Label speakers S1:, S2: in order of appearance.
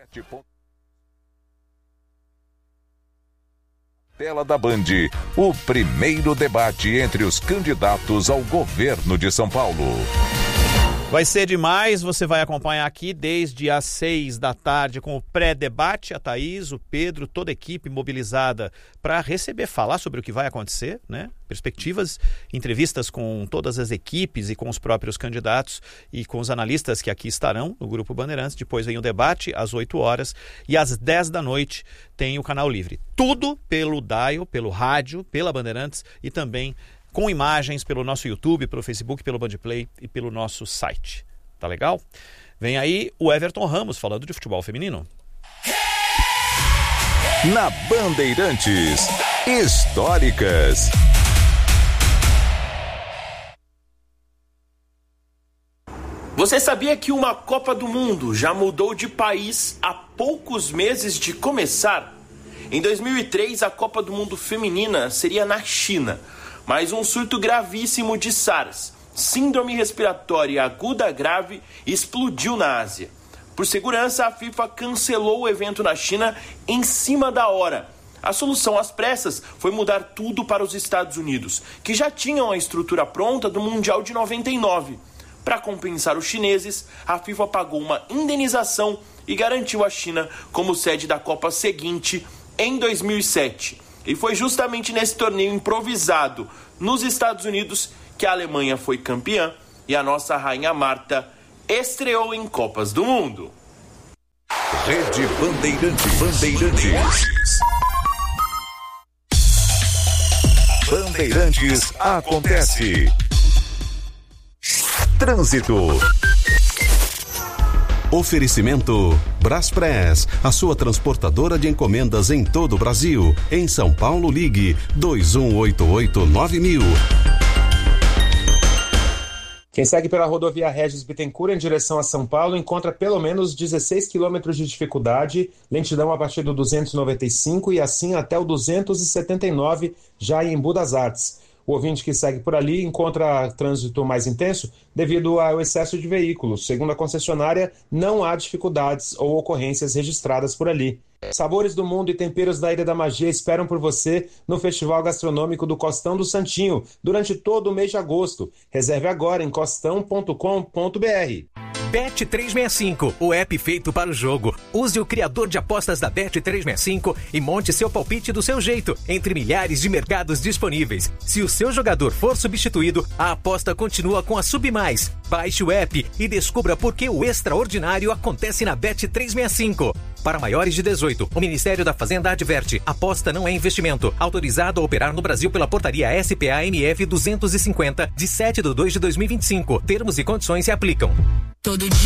S1: Tela da Band, o primeiro debate entre os candidatos ao governo de São Paulo.
S2: Vai ser demais, você vai acompanhar aqui desde às 6 da tarde com o pré-debate, a Thaís, o Pedro, toda a equipe mobilizada para falar sobre o que vai acontecer, né? Perspectivas, entrevistas com todas as equipes e com os próprios candidatos e com os analistas que aqui estarão no Grupo Bandeirantes. Depois vem o debate às 8 horas e às 10 da noite tem o Canal Livre. Tudo pelo dial, pelo rádio, pela Bandeirantes e também com imagens pelo nosso YouTube, pelo Facebook, pelo Bandplay e pelo nosso site. Tá legal? Vem aí o Everton Ramos falando de futebol feminino.
S1: Na Bandeirantes, históricas.
S3: Você sabia que uma Copa do Mundo já mudou de país há poucos meses de começar? Em 2003, a Copa do Mundo feminina seria na China, mas um surto gravíssimo de SARS, síndrome respiratória aguda grave, explodiu na Ásia. Por segurança, a FIFA cancelou o evento na China em cima da hora. A solução às pressas foi mudar tudo para os Estados Unidos, que já tinham a estrutura pronta do Mundial de 99. Para compensar os chineses, a FIFA pagou uma indenização e garantiu a China como sede da Copa seguinte em 2007. E foi justamente nesse torneio improvisado nos Estados Unidos que a Alemanha foi campeã e a nossa rainha Marta estreou em Copas do Mundo.
S1: Rede Bandeirantes. Bandeirantes acontece. Trânsito. Oferecimento Braspress, a sua transportadora de encomendas em todo o Brasil. Em São Paulo, ligue 2188-9000.
S4: Quem segue pela rodovia Regis Bittencourt em direção a São Paulo encontra pelo menos 16 quilômetros de dificuldade, lentidão a partir do 295 e assim até o 279, já em Embu das Artes. O ouvinte que segue por ali encontra trânsito mais intenso devido ao excesso de veículos. Segundo a concessionária, não há dificuldades ou ocorrências registradas por ali. Sabores do mundo e temperos da Ilha da Magia esperam por você no Festival Gastronômico do Costão do Santinho, durante todo o mês de agosto. Reserve agora em costão.com.br.
S5: Bet365, o app feito para o jogo. Use o criador de apostas da Bet365 e monte seu palpite do seu jeito, entre milhares de mercados disponíveis. Se o seu jogador for substituído, a aposta continua com a Submais. Baixe o app e descubra por que o extraordinário acontece na Bet365. Para maiores de 18, o Ministério da Fazenda adverte: aposta não é investimento. Autorizado a operar no Brasil pela portaria SPA-MF 250, de 7/2/2025. Termos e condições se aplicam.
S6: Todo dia.